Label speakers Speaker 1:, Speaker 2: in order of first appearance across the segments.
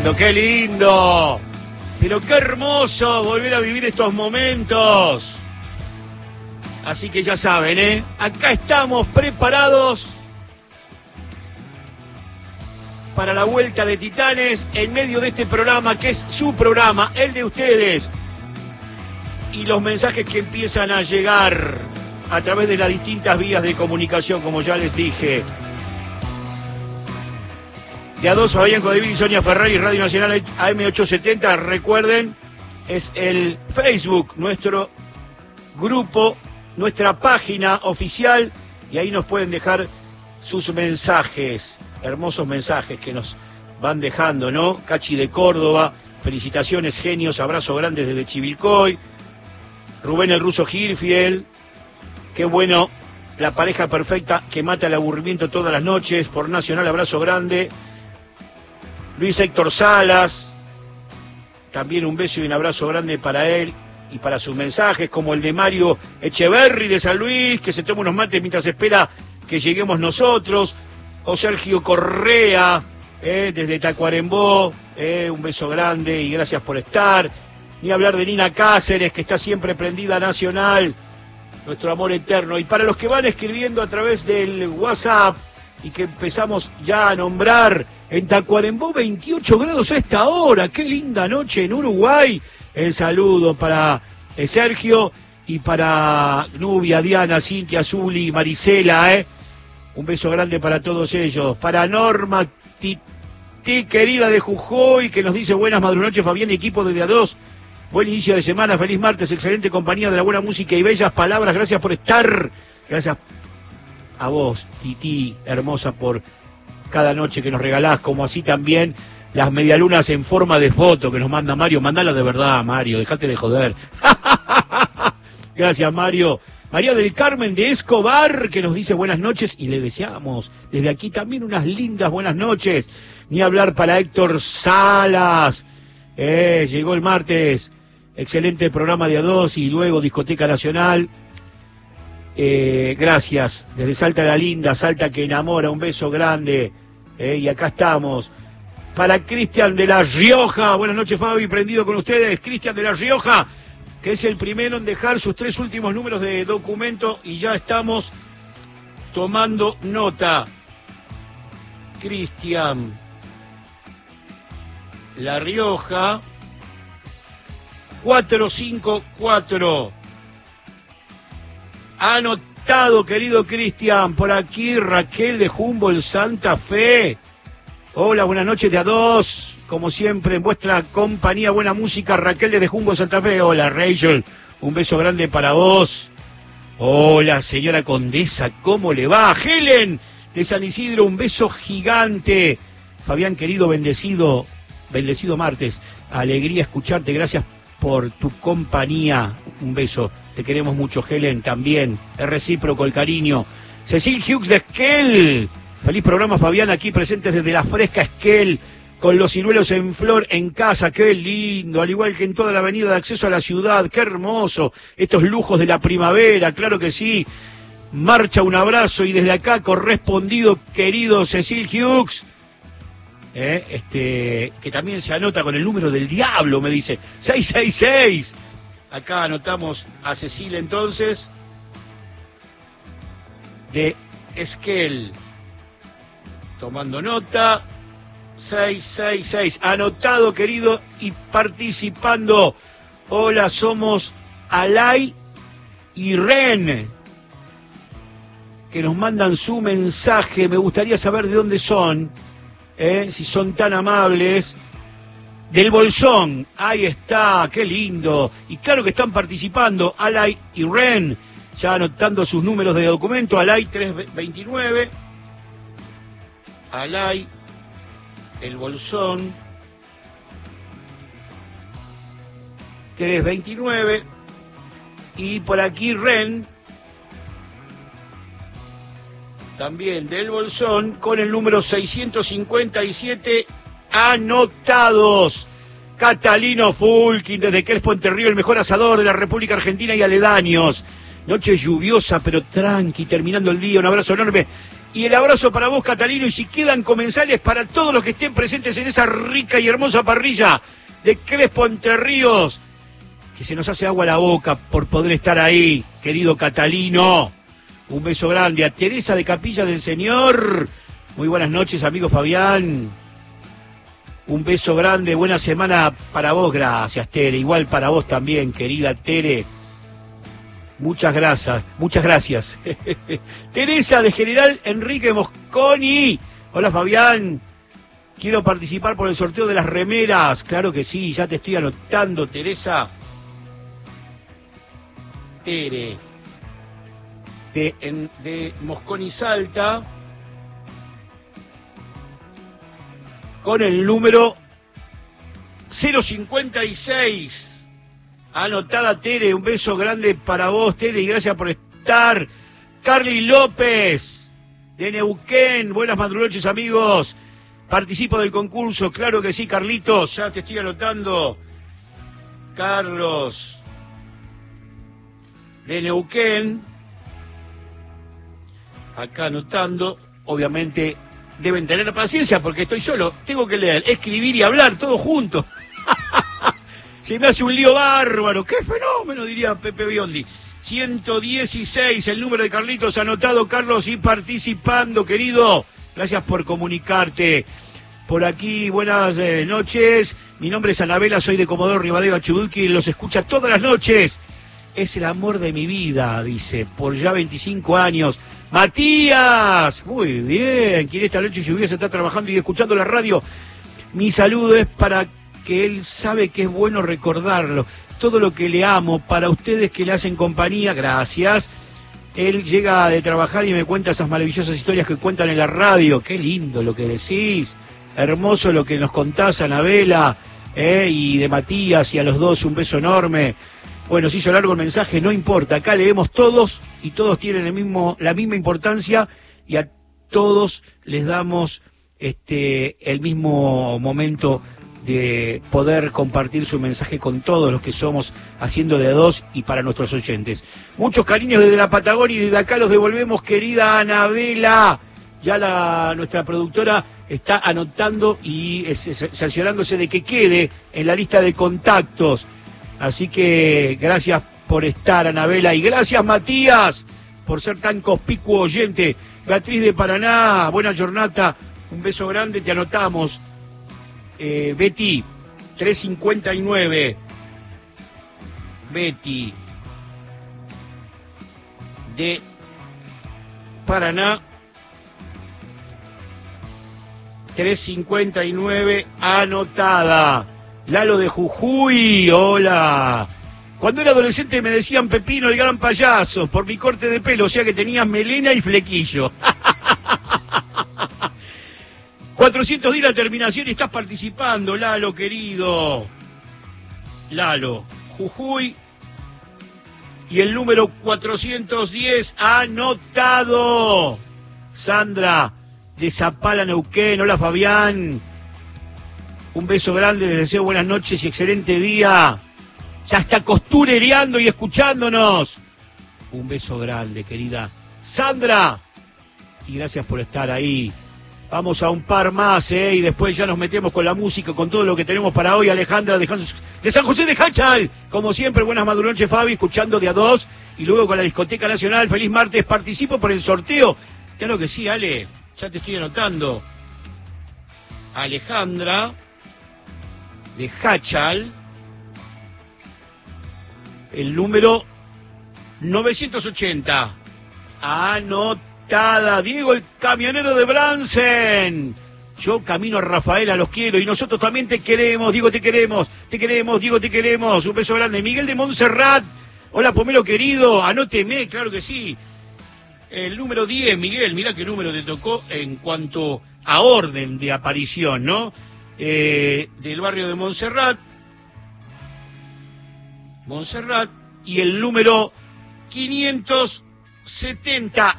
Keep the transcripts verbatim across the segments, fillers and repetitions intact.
Speaker 1: lindo, qué lindo. Pero qué hermoso volver a vivir estos momentos. Así que ya saben, ¿eh? Acá estamos preparados para la vuelta de Titanes en medio de este programa, que es su programa, el de ustedes. Y los mensajes que empiezan a llegar a través de las distintas vías de comunicación, como ya les dije. De a dos, Fabián Codevil y Sonia Ferrari, Radio Nacional A M ochocientos setenta. Recuerden, es el Facebook, nuestro grupo, nuestra página oficial, y ahí nos pueden dejar sus mensajes, hermosos mensajes que nos van dejando, ¿no? Cachi de Córdoba, felicitaciones, genios, abrazo grande desde Chivilcoy. Rubén el Ruso Hirfield, qué bueno, la pareja perfecta que mata el aburrimiento todas las noches, por Nacional, abrazo grande. Luis Héctor Salas, también un beso y un abrazo grande para él y para sus mensajes, como el de Mario Echeverri de San Luis, que se toma unos mates mientras espera que lleguemos nosotros, o Sergio Correa, eh, desde Tacuarembó, eh, un beso grande y gracias por estar. Ni hablar de Nina Cáceres, que está siempre prendida a Nacional, nuestro amor eterno. Y para los que van escribiendo a través del WhatsApp y que empezamos ya a nombrar, en Tacuarembó veintiocho grados a esta hora, qué linda noche en Uruguay. El saludo para eh, Sergio y para Nubia, Diana, Cintia, Zuli, Marisela, eh. Un beso grande para todos ellos. Para Norma, Titi, querida de Jujuy, que nos dice buenas madrunoches, Fabián y equipo de Día dos. Buen inicio de semana, feliz martes, excelente compañía de la buena música y bellas palabras. Gracias por estar. Gracias a vos, Titi, hermosa, por cada noche que nos regalás, como así también las medialunas en forma de foto que nos manda Mario. Mandala de verdad, Mario, dejate de joder. Gracias, Mario. María del Carmen de Escobar, que nos dice buenas noches y le deseamos desde aquí también unas lindas buenas noches. Ni hablar para Héctor Salas. Eh, llegó el martes. Excelente programa de A dos y luego Discoteca Nacional. Eh, gracias. Desde Salta la Linda, Salta que enamora, un beso grande. Eh, y acá estamos. Para Cristian de La Rioja. Buenas noches, Fabi, prendido con ustedes. Cristian de La Rioja, que es el primero en dejar sus tres últimos números de documento y ya estamos tomando nota. Cristian La Rioja, cuatro cinco cuatro. Anotado, querido Cristian. Por aquí Raquel de Humboldt, Santa Fe. Hola, buenas noches de A dos. Como siempre, en vuestra compañía, buena música, Raquel de Humboldt, Santa Fe. Hola, Rachel, un beso grande para vos. Hola, señora Condesa, ¿cómo le va? Helen de San Isidro, un beso gigante. Fabián, querido, bendecido, bendecido martes. Alegría escucharte, gracias por tu compañía. Un beso, te queremos mucho, Helen, también. Es recíproco el cariño. Cecil Hughes de Esquel. Feliz programa, Fabián, aquí presentes desde la fresca Esquel, con los ciruelos en flor en casa, qué lindo, al igual que en toda la avenida de acceso a la ciudad, qué hermoso, estos lujos de la primavera, claro que sí. Marcha, un abrazo y desde acá correspondido, querido Cecil Hughes, eh, este, que también se anota con el número del diablo, me dice, seis seis seis. Acá anotamos a Cecil entonces, de Esquel, tomando nota. seis seis seis, anotado, querido, y participando. Hola, somos Alay y Ren, que nos mandan su mensaje. Me gustaría saber de dónde son, ¿eh? Si son tan amables. Del Bolsón, ahí está, qué lindo. Y claro que están participando, Alay y Ren, ya anotando sus números de documento. Alay tres veintinueve, Alay, el Bolsón tres veintinueve, y por aquí Ren, también del Bolsón, con el número seiscientos cincuenta y siete, anotados. Catalino Fulkin desde Crespo, Entre Ríos, el mejor asador de la República Argentina y aledaños. Noche lluviosa pero tranqui, terminando el día, un abrazo enorme Y el abrazo para vos, Catalino, y si quedan comensales para todos los que estén presentes en esa rica y hermosa parrilla de Crespo Entre Ríos, que se nos hace agua a la boca por poder estar ahí, querido Catalino. Un beso grande a Teresa de Capilla del Señor. Muy buenas noches, amigo Fabián. Un beso grande, buena semana para vos, gracias, Tere. Igual para vos también, querida Tere. Muchas gracias, muchas gracias. Teresa de General Enrique Mosconi. Hola, Fabián. Quiero participar por el sorteo de las remeras. Claro que sí, ya te estoy anotando, Teresa. Tere. De, en, de Mosconi Salta. Con el número cero cincuenta y seis. Anotada, Tere, un beso grande para vos, Tere, y gracias por estar. Carly López, de Neuquén, buenas madrugones, amigos. Participo del concurso, claro que sí, Carlitos, ya te estoy anotando. Carlos, de Neuquén, acá anotando, obviamente. Deben tener paciencia porque estoy solo. Tengo que leer, escribir y hablar, todo junto. Se me hace un lío bárbaro. ¡Qué fenómeno!, diría Pepe Biondi. ciento dieciséis, el número de Carlitos anotado, Carlos, y participando, querido. Gracias por comunicarte. Por aquí, buenas eh, noches. Mi nombre es Anabela, soy de Comodoro Rivadavia, Chubutqui. Los escucha todas las noches. Es el amor de mi vida, dice, por ya veinticinco años. Matías, muy bien, quien esta noche lluviosa está trabajando y escuchando la radio. Mi saludo es para que él sabe que es bueno recordarlo. Todo lo que le amo, para ustedes que le hacen compañía, gracias. Él llega de trabajar y me cuenta esas maravillosas historias que cuentan en la radio. Qué lindo lo que decís, hermoso lo que nos contás, Anabela, eh, y de Matías, y a los dos un beso enorme. Bueno, se hizo largo el mensaje, no importa, acá leemos todos y todos tienen el mismo, la misma importancia y a todos les damos este, el mismo momento de poder compartir su mensaje con todos los que somos haciendo de a dos y para nuestros oyentes. Muchos cariños desde la Patagonia y desde acá los devolvemos, querida Anabela. Ya la, nuestra productora está anotando y cerciorándose de que quede en la lista de contactos. Así que gracias por estar, Anabela, y gracias, Matías, por ser tan conspicuo oyente. Beatriz de Paraná, buena jornada, un beso grande, te anotamos. Eh, Betty, trescientos cincuenta y nueve. Betty de Paraná, trescientos cincuenta y nueve, anotada. Lalo de Jujuy, hola. Cuando era adolescente me decían Pepino el gran payaso por mi corte de pelo, o sea que tenías melena y flequillo. cuatrocientos días la terminación y estás participando, Lalo, querido. Lalo, Jujuy. Y el número cuatrocientos diez, anotado. Sandra, de Zapala, Neuquén, hola, Fabián. Un beso grande, les deseo buenas noches y excelente día. Ya está costurereando y escuchándonos. Un beso grande, querida Sandra. Y gracias por estar ahí. Vamos a un par más, ¿eh? Y después ya nos metemos con la música, con todo lo que tenemos para hoy. Alejandra de, de San José de Hachal. Como siempre, buenas madrugones, Fabi, escuchando de a dos. Y luego con la Discoteca Nacional. Feliz martes, participo por el sorteo. Claro que sí, Ale. Ya te estoy anotando. Alejandra de Hachal, el número novecientos ochenta, anotada. Diego, el camionero de Bransen. Yo camino a Rafaela, los quiero y nosotros también te queremos. Diego, te queremos, te queremos, Diego, te queremos. Un beso grande. Miguel de Montserrat, hola, Pomelo querido, anóteme, claro que sí. El número diez, Miguel, mirá qué número te tocó en cuanto a orden de aparición, ¿no? Eh, del barrio de Montserrat, Montserrat, y el número quinientos setenta,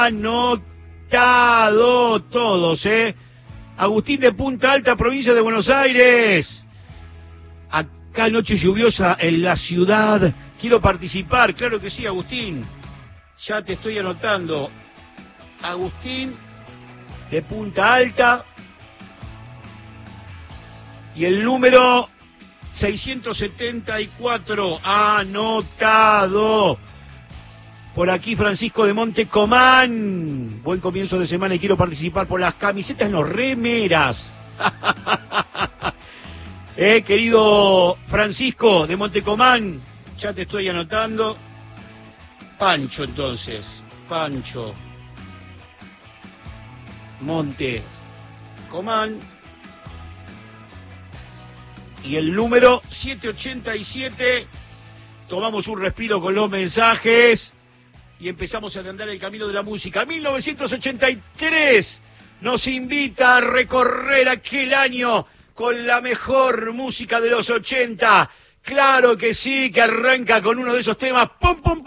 Speaker 1: anotado todos, ¿eh? Agustín de Punta Alta, provincia de Buenos Aires. Acá noche lluviosa en la ciudad. Quiero participar, claro que sí, Agustín. Ya te estoy anotando. Agustín de Punta Alta. Y el número seiscientos setenta y cuatro, anotado. Por aquí Francisco de Montecomán. Buen comienzo de semana y quiero participar por las camisetas, no, remeras. eh, querido Francisco de Montecomán, ya te estoy anotando. Pancho entonces, Pancho Montecomán. Y el número setecientos ochenta y siete, tomamos un respiro con los mensajes y empezamos a andar el camino de la música. mil novecientos ochenta y tres nos invita a recorrer aquel año con la mejor música de los ochenta. Claro que sí, que arranca con uno de esos temas. ¡Pum, pum, pum!